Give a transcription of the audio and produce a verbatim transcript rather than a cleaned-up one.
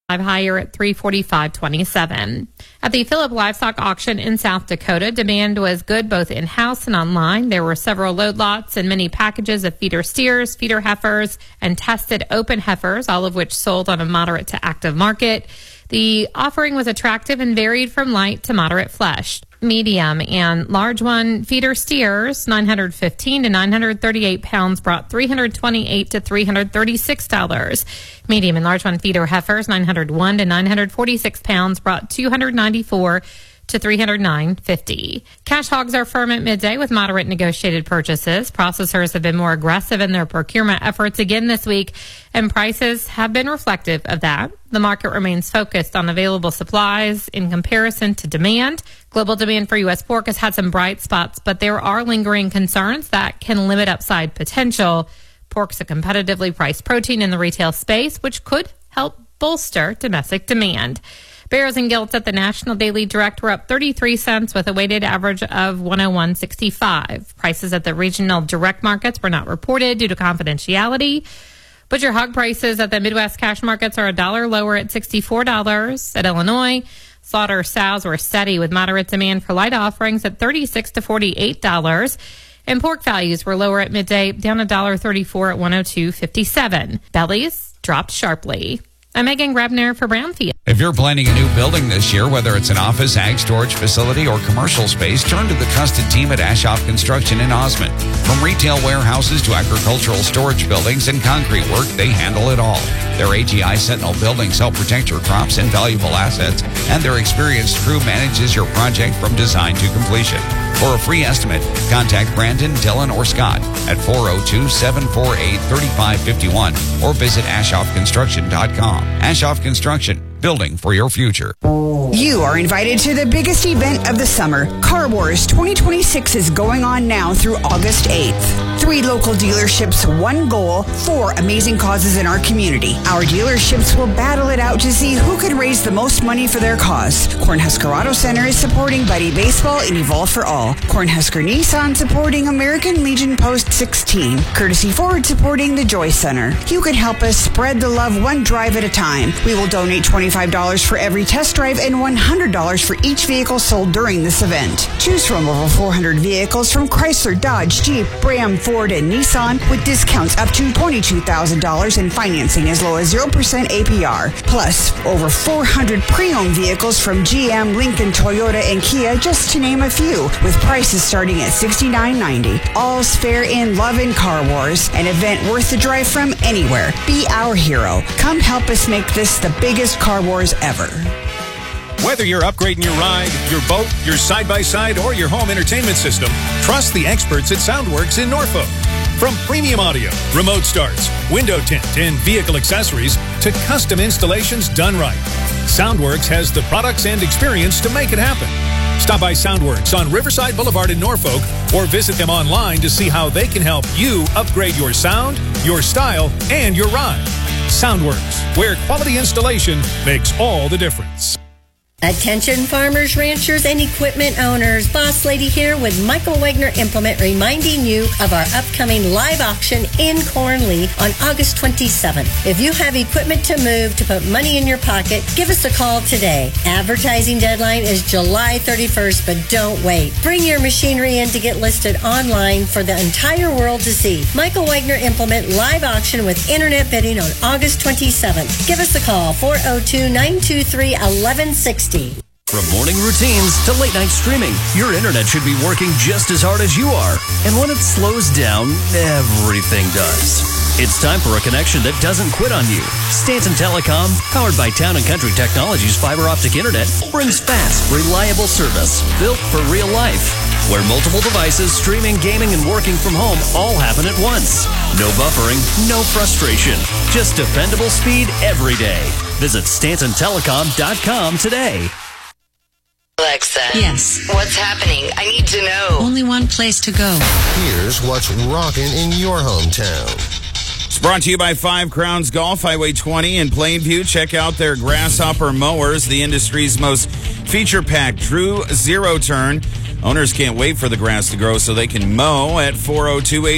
higher at three forty-five twenty-seven. At the Phillip Livestock Auction in South Dakota, demand was good both in-house and online. There were several load lots and many packages of feeder steers, feeder heifers, and tested open heifers, all of which sold on a moderate to active market. The offering was attractive and varied from light to moderate flesh. Medium and large one feeder steers, nine hundred fifteen to nine hundred thirty-eight pounds, brought three hundred twenty-eight to three hundred thirty-six dollars. Medium and large one feeder heifers, nine hundred one to nine hundred forty-six pounds, brought two hundred ninety-four to three hundred nine fifty. Cash hogs are firm at midday with moderate negotiated purchases. Processors have been more aggressive in their procurement efforts again this week, and prices have been reflective of that. The market remains focused on available supplies in comparison to demand. Global demand for U S pork has had some bright spots, but there are lingering concerns that can limit upside potential. Pork's a competitively priced protein in the retail space, which could help bolster domestic demand. Barrows and Gilts at the National Daily Direct were up thirty-three cents with a weighted average of one oh one sixty-five. Prices at the regional direct markets were not reported due to confidentiality. Butcher hog prices at the Midwest cash markets are a dollar lower at sixty-four dollars. At Illinois, slaughter sows were steady with moderate demand for light offerings at thirty-six to forty-eight dollars. And pork values were lower at midday, down one dollar thirty-four at one oh two fifty-seven. Bellies dropped sharply. I'm Megan Grebner for Brownfield. If you're planning a new building this year, whether it's an office, ag storage facility, or commercial space, turn to the trusted team at Ashoff Construction in Osmond. From retail warehouses to agricultural storage buildings and concrete work, they handle it all. Their A G I Sentinel buildings help protect your crops and valuable assets, and their experienced crew manages your project from design to completion. For a free estimate, contact Brandon, Dylan, or Scott at four oh two, seven four eight, three five five one or visit ashoff construction dot com. Ashoff Construction, building for your future. You are invited to the biggest event of the summer. Car Wars twenty twenty-six is going on now through August eighth. Three local dealerships, one goal, four amazing causes in our community. Our dealerships will battle it out to see who can raise the most money for their cause. Cornhusker Auto Center is supporting Buddy Baseball and Evolve for All. Cornhusker Nissan supporting American Legion Post sixteen. Courtesy Ford supporting the Joy Center. You can help us spread the love one drive at a time. We will donate twenty-five dollars for every test drive and one hundred dollars for each vehicle sold during this event. Choose from over four hundred vehicles from Chrysler, Dodge, Jeep, Ram, Ford, and Nissan with discounts up to twenty-two thousand dollars and financing as low as zero percent A P R. Plus, over four hundred pre-owned vehicles from G M, Lincoln, Toyota, and Kia, just to name a few, with prices starting at sixty-nine ninety. All's fair in love and Car Wars, an event worth the drive from anywhere. Be our hero. Come help us make this the biggest Car Wars ever. Whether you're upgrading your ride, your boat, your side-by-side, or your home entertainment system, trust the experts at Soundworks in Norfolk. From premium audio, remote starts, window tint, and vehicle accessories to custom installations done right, Soundworks has the products and experience to make it happen. Stop by Soundworks on Riverside Boulevard in Norfolk or visit them online to see how they can help you upgrade your sound, your style, and your ride. Soundworks, where quality installation makes all the difference. Attention farmers, ranchers, and equipment owners. Boss Lady here with Michael Wagner Implement reminding you of our upcoming live auction in Cornley on August twenty-seventh. If you have equipment to move to put money in your pocket, give us a call today. Advertising deadline is July thirty-first, but don't wait. Bring your machinery in to get listed online for the entire world to see. Michael Wagner Implement live auction with internet bidding on August twenty-seventh. Give us a call, four oh two, nine two three, one one six zero. From morning routines to late night streaming, your internet should be working just as hard as you are. And when it slows down, everything does. It's time for a connection that doesn't quit on you. Stanton Telecom, powered by Town and Country Technologies fiber optic internet, brings fast, reliable service built for real life, where multiple devices, streaming, gaming, and working from home all happen at once. No buffering, no frustration, just dependable speed every day. Visit Stanton Telecom dot com today. Alexa. Yes. What's happening? I need to know. Only one place to go. Here's what's rocking in your hometown. It's brought to you by Five Crowns Golf, Highway twenty in Plainview. Check out their Grasshopper mowers, the industry's most feature-packed true zero-turn. Owners can't wait for the grass to grow so they can mow at four oh two